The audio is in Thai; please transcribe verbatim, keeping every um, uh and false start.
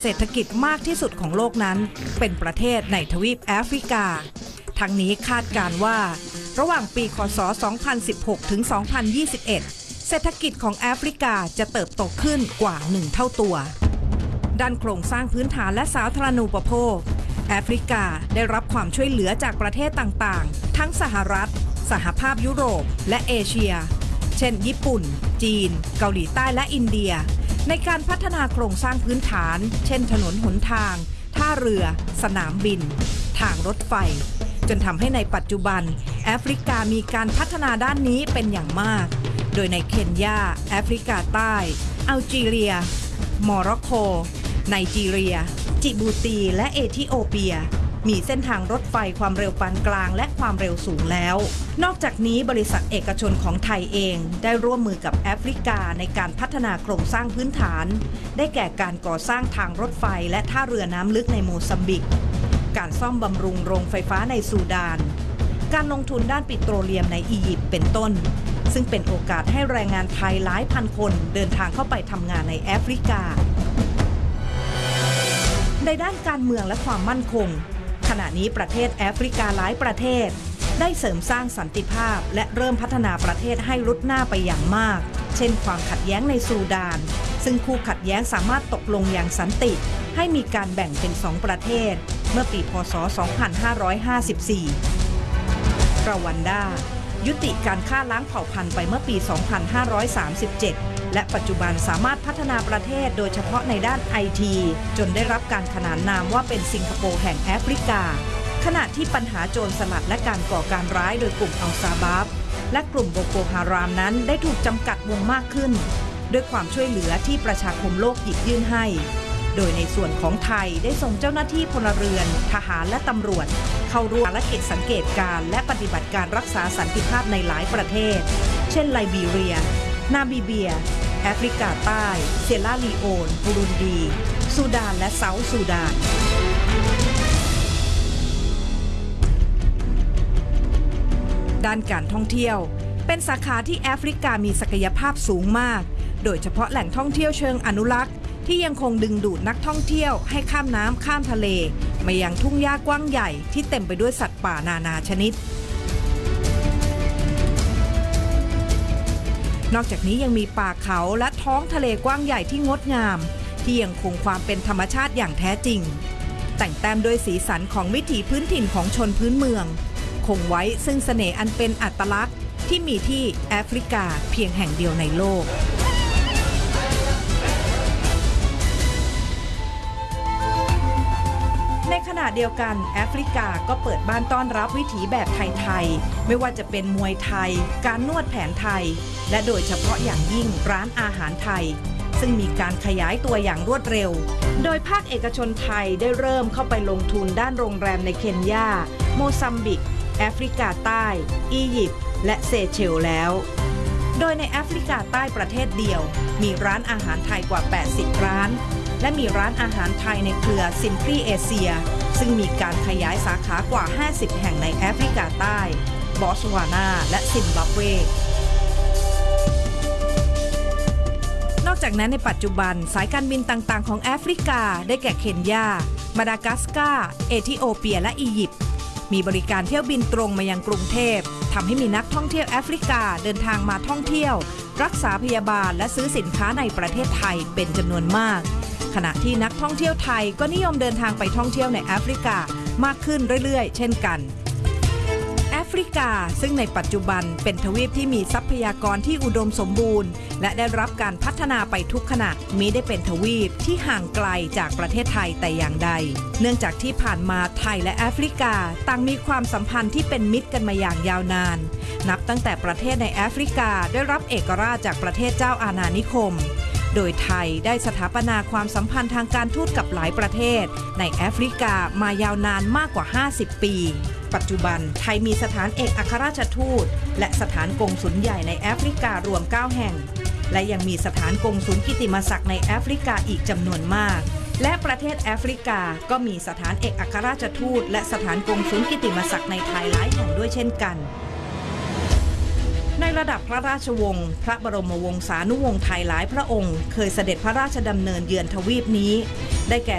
เศรษฐกิจมากที่สุดของโลกนั้นเป็นประเทศในทวีปแอฟริกาทั้งนี้คาดการณ์ว่าระหว่างปีค.ศ. สองพันสิบหก ถึง สองพันยี่สิบเอ็ด เศรษฐกิจของแอฟริกาจะเติบโตขึ้นกว่าหนึ่งเท่าตัวด้านโครงสร้างพื้นฐานและสาธารณูปโภคแอฟริกาได้รับความช่วยเหลือจากประเทศต่างๆทั้งสหรัฐสหภาพยุโรปและเอเชียเช่นญี่ปุ่นจีนเกาหลีใต้และอินเดียในการพัฒนาโครงสร้างพื้นฐานเช่นถนนหนทางท่าเรือสนามบินทางรถไฟจนทำให้ในปัจจุบันแอฟริกามีการพัฒนาด้านนี้เป็นอย่างมากโดยในเคนยาแอฟริกาใต้อัลจีเรียโมร็อกโกไนจีเรียจิบูตีและเอธิโอเปียมีเส้นทางรถไฟความเร็วปานกลางและความเร็วสูงแล้วนอกจากนี้บริษัทเอกชนของไทยเองได้ร่วมมือกับแอฟริกาในการพัฒนาโครงสร้างพื้นฐานได้แก่การก่อสร้างทางรถไฟและท่าเรือน้ำลึกในโมซัมบิกการซ่อมบำรุงโรงไฟฟ้าในซูดานการลงทุนด้านปิโตรเลียมในอียิปต์เป็นต้นซึ่งเป็นโอกาสให้แรงงานไทยหลายพันคนเดินทางเข้าไปทำงานในแอฟริกาในด้านการเมืองและความมั่นคงขณะนี้ประเทศแอฟริกาหลายประเทศได้เสริมสร้างสันติภาพและเริ่มพัฒนาประเทศให้รุดหน้าไปอย่างมากเช่นความขัดแย้งในซูดานซึ่งคู่ขัดแย้งสามารถตกลงอย่างสันติให้มีการแบ่งเป็นสองประเทศเมื่อปีพ.ศ. สองพันห้าร้อยห้าสิบสี่รวันดายุติการฆ่าล้างเผ่าพันธุ์ไปเมื่อปี สองพันห้าร้อยสามสิบเจ็ด และปัจจุบันสามารถพัฒนาประเทศโดยเฉพาะในด้านไอทีจนได้รับการขนานนามว่าเป็นสิงคโปร์แห่งแอฟริกาขณะที่ปัญหาโจรสลัดและการก่อการร้ายโดยกลุ่มอัลซาบาบและกลุ่มโบโกฮารามนั้นได้ถูกจำกัดวงมากขึ้นด้วยความช่วยเหลือที่ประชาคมโลกหยิบยื่นให้โดยในส่วนของไทยได้ส่งเจ้าหน้าที่พลเรือนทหารและตำรวจเข้าร่วมภารกิจสังเกตการและปฏิบัติการรักษาสันติภาพในหลายประเทศเช่นไลบีเรียนามิเบียแอฟริกาใต้เซราลีโอนบูรุนดีซูดานและเซาท์ซูดานด้านการท่องเที่ยวเป็นสาขาที่แอฟริกามีศักยภาพสูงมากโดยเฉพาะแหล่งท่องเที่ยวเชิงอนุรักษ์ที่ยังคงดึงดูดนักท่องเที่ยวให้ข้ามน้ำข้ามทะเลมายังทุ่งหญ้ากว้างใหญ่ที่เต็มไปด้วยสัตว์ป่านานาชนิดนอกจากนี้ยังมีป่าเขาและท้องทะเลกว้างใหญ่ที่งดงามที่ยังคงความเป็นธรรมชาติอย่างแท้จริงแต่งแต้มด้วยสีสันของวิถีพื้นถิ่นของชนพื้นเมืองคงไว้ซึ่งเสน่ห์อันเป็นอัตลักษณ์ที่มีที่แอฟริกาเพียงแห่งเดียวในโลกในขณะเดียวกันแอฟริกาก็เปิดบ้านต้อนรับวิถีแบบไทยๆไม่ว่าจะเป็นมวยไทยการนวดแผนไทยและโดยเฉพาะอย่างยิ่งร้านอาหารไทยซึ่งมีการขยายตัวอย่างรวดเร็วโดยภาคเอกชนไทยได้เริ่มเข้าไปลงทุนด้านโรงแรมในเคนยาโมซัมบิกแอฟริกาใต้อียิปต์และเซเชลแล้วโดยในแอฟริกาใต้ประเทศเดียวมีร้านอาหารไทยกว่าแปดสิบร้านและมีร้านอาหารไทยในเครือซิมพลีเอเชียซึ่งมีการขยายสาขากว่าห้าสิบแห่งในแอฟริกาใต้บอตสวานาและซิมบับเว นอกจากนั้นในปัจจุบันสายการบินต่างๆของแอฟริกาได้แก่เคนยามาดากัสการ์เอธิโอเปียและอียิปต์มีบริการเที่ยวบินตรงมายังกรุงเทพทำให้มีนักท่องเที่ยวแอฟริกาเดินทางมาท่องเที่ยวรักษาพยาบาลและซื้อสินค้าในประเทศไทยเป็นจำนวนมากขณะที่นักท่องเที่ยวไทยก็นิยมเดินทางไปท่องเที่ยวในแอฟริกามากขึ้นเรื่อยๆเช่นกันแอฟริกาซึ่งในปัจจุบันเป็นทวีปที่มีทรัพยากรที่อุดมสมบูรณ์และได้รับการพัฒนาไปทุกขณะมิได้เป็นทวีปที่ห่างไกลจากประเทศไทยแต่อย่างใดเนื่องจากที่ผ่านมาไทยและแอฟริกาต่างมีความสัมพันธ์ที่เป็นมิตรกันมาอย่างยาวนานนับตั้งแต่ประเทศในแอฟริกาได้รับเอกราชจากประเทศเจ้าอาณานิคมโดยไทยได้สถาปนาความสัมพันธ์ทางการทูตกับหลายประเทศในแอฟริกามายาวนานมากกว่าห้าสิบปีปัจจุบันไทยมีสถานเอกอัครราชทูตและสถานกงสุลใหญ่ในแอฟริการวมเก้าแห่งและยังมีสถานกงสุลกิตติมศักดิ์ในแอฟริกาอีกจำนวนมากและประเทศแอฟริกาก็มีสถานเอกอัครราชทูตและสถานกงสุลกิตติมศักดิ์ในไทยหลายแห่งด้วยเช่นกันในระดับพระราชวงศ์พระบรมวงศานุวงศ์ไทยหลายพระองค์เคยเสด็จพระราชดำเนินเยือนทวีปนี้ได้แก่